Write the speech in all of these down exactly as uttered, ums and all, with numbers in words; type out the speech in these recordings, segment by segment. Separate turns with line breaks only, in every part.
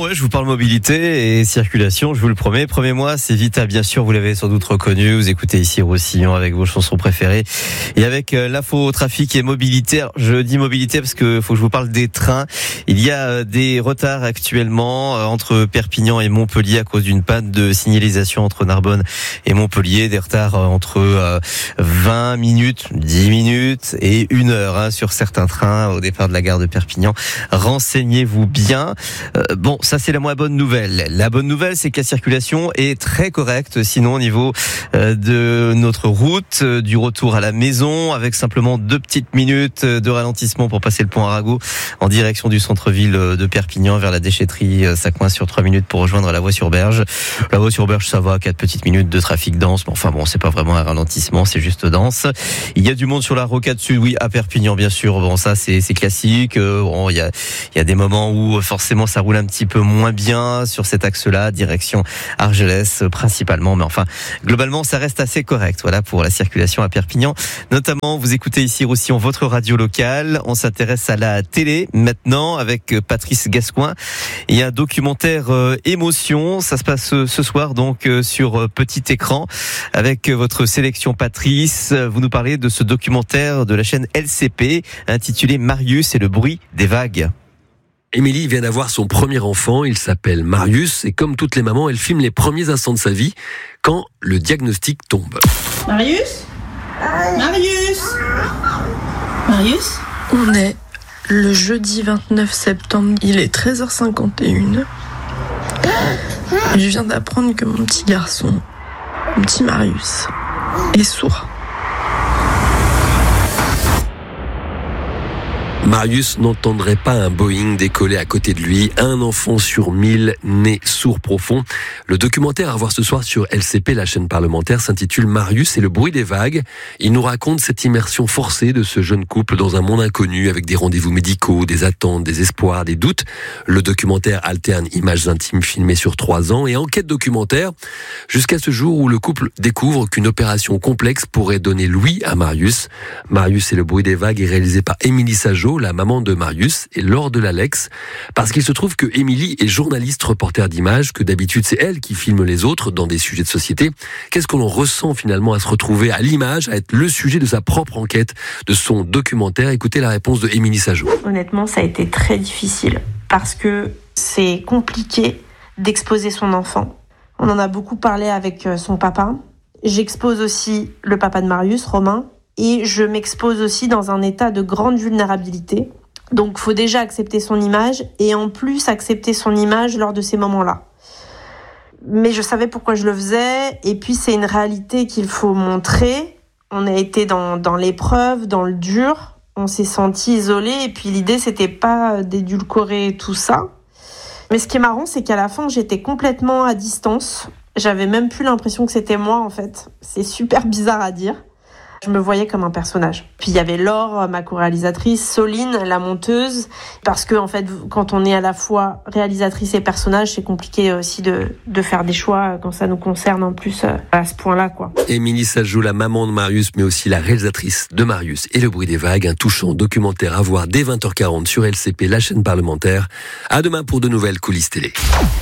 Ouais, je vous parle mobilité et circulation, je vous le promets. Premier mois, c'est Vita, bien sûr, vous l'avez sans doute reconnu. Vous écoutez ici Roussillon avec vos chansons préférées et avec euh, l'info trafic et mobilité. Alors, je dis mobilité parce que faut que je vous parle des trains. Il y a euh, des retards actuellement euh, entre Perpignan et Montpellier à cause d'une panne de signalisation entre Narbonne et Montpellier. Des retards euh, entre euh, vingt minutes, dix minutes et une heure hein, sur certains trains au départ de la gare de Perpignan. Renseignez-vous bien. Euh, bon, ça c'est la moins bonne nouvelle. La bonne nouvelle, c'est que la circulation est très correcte, sinon au niveau euh, de notre route, euh, du retour à la maison, avec simplement deux petites minutes de ralentissement pour passer le pont Arago en direction du centre-ville de Perpignan vers la déchetterie. Ça coince sur trois minutes pour rejoindre la voie sur Berge. La voie sur Berge, ça va, quatre petites minutes de trafic dense, mais enfin bon, c'est pas vraiment un ralentissement, c'est juste dense. Il y a du monde sur la rocade sud, oui, à Perpignan, bien sûr. Bon, ça c'est, c'est classique. Euh, bon, il y a, il y a des moments où forcément ça roule un petit peu moins bien sur cet axe-là, direction Argelès principalement, mais enfin globalement ça reste assez correct. Voilà pour la circulation à Perpignan. Notamment, vous écoutez ici Roussillon, votre radio locale. On s'intéresse à la télé maintenant avec Patrice Gascoin. Il y a un documentaire euh, émotion. Ça se passe euh, ce soir donc euh, sur euh, petit écran avec euh, votre sélection Patrice. Vous nous parlez de ce documentaire de la chaîne L C P intitulé Marius et le bruit des vagues.
Émilie vient d'avoir son premier enfant, il s'appelle Marius, et comme toutes les mamans, elle filme les premiers instants de sa vie quand le diagnostic tombe.
Marius ? Marius ? Marius ?
On est le jeudi vingt-neuf septembre, il est treize heures cinquante et une. Je viens d'apprendre que mon petit garçon, mon petit Marius, est sourd.
Marius n'entendrait pas un Boeing décoller à côté de lui. Un enfant sur mille, né sourd profond. Le documentaire à voir ce soir sur L C P, la chaîne parlementaire, s'intitule Marius et le bruit des vagues. Il nous raconte cette immersion forcée de ce jeune couple dans un monde inconnu avec des rendez-vous médicaux, des attentes, des espoirs, des doutes. Le documentaire alterne images intimes filmées sur trois ans et enquête documentaire jusqu'à ce jour où le couple découvre qu'une opération complexe pourrait donner l'ouïe à Marius. Marius et le bruit des vagues est réalisé par Émilie Sageau, la maman de Marius, et Laure Delalex, parce qu'il se trouve que Émilie est journaliste reporter d'images, que d'habitude c'est elle qui filme les autres dans des sujets de société. Qu'est-ce qu'on en ressent finalement à se retrouver à l'image, à être le sujet de sa propre enquête, de son documentaire? Écoutez la réponse de Émilie Sageau.
Honnêtement, ça a été très difficile, parce que c'est compliqué d'exposer son enfant. On en a beaucoup parlé avec son papa. J'expose aussi le papa de Marius, Romain, et je m'expose aussi dans un état de grande vulnérabilité. Donc il faut déjà accepter son image et en plus accepter son image lors de ces moments-là. Mais je savais pourquoi je le faisais et puis c'est une réalité qu'il faut montrer. On a été dans, dans l'épreuve, dans le dur, on s'est senti isolé et puis l'idée c'était pas d'édulcorer tout ça. Mais ce qui est marrant c'est qu'à la fin j'étais complètement à distance. J'avais même plus l'impression que c'était moi en fait. C'est super bizarre à dire. Je me voyais comme un personnage. Puis il y avait Laure, ma co-réalisatrice, Soline, la monteuse, parce que en fait, quand on est à la fois réalisatrice et personnage, c'est compliqué aussi de, de faire des choix quand ça nous concerne en plus à ce point-là, quoi.
Émilie Sageau, la maman de Marius, mais aussi la réalisatrice de Marius et le bruit des vagues, un touchant documentaire à voir dès vingt heures quarante sur L C P, la chaîne parlementaire. À demain pour de nouvelles coulisses télé.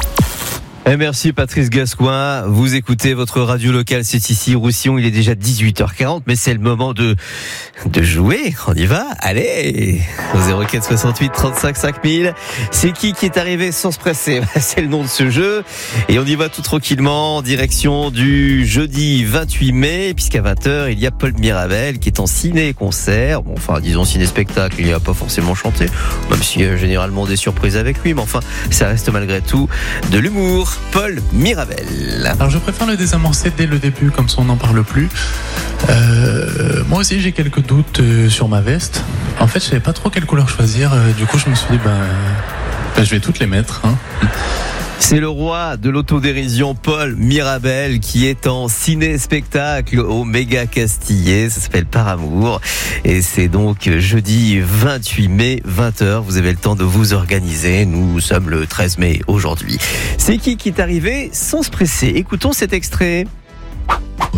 Et merci Patrice Gascoin, vous écoutez votre radio locale, c'est ici Roussillon, il est déjà dix-huit heures quarante, mais c'est le moment de de jouer, on y va, allez, au zéro quatre soixante-huit trente-cinq cinq mille, c'est qui qui est arrivé sans se presser, c'est le nom de ce jeu, et on y va tout tranquillement en direction du jeudi vingt-huit mai, puisqu'à vingt heures il y a Paul Mirabel qui est en ciné-concert, bon, enfin disons ciné-spectacle, il n'y a pas forcément chanté, même s'il y a généralement des surprises avec lui, mais enfin ça reste malgré tout de l'humour. Paul Mirabel.
Alors je préfère le désamorcer dès le début, comme ça on n'en parle plus. Euh, moi aussi j'ai quelques doutes euh, sur ma veste. En fait je savais pas trop quelle couleur choisir, euh, du coup je me suis dit ben, ben je vais toutes les mettre. Hein.
C'est le roi de l'autodérision, Paul Mirabel, qui est en ciné-spectacle au Méga Castillet. Ça s'appelle Par Amour. Et c'est donc jeudi vingt-huit mai, vingt heures. Vous avez le temps de vous organiser. Nous sommes le treize mai aujourd'hui. C'est qui qui est arrivé sans se presser? Écoutons cet extrait.